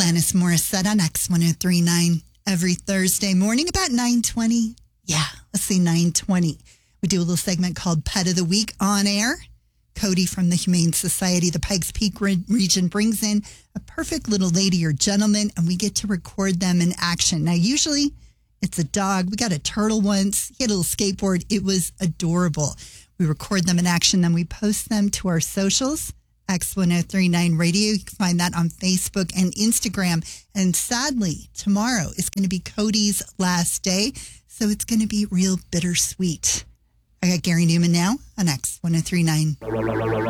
Alanis Morissette on X1039 every Thursday morning about 9:20. Yeah, let's see, 9:20. We do a little segment called Pet of the Week on air. Cody from the Humane Society, the Pikes Peak region, brings in a perfect little lady or gentleman, and we get to record them in action. Now, usually it's a dog. We got a turtle once. He had a little skateboard. It was adorable. We record them in action, then we post them to our socials. X1039 Radio. You can find that on Facebook and Instagram. And sadly, tomorrow is going to be Cody's last day. So it's going to be real bittersweet. I got Gary Newman now on X1039.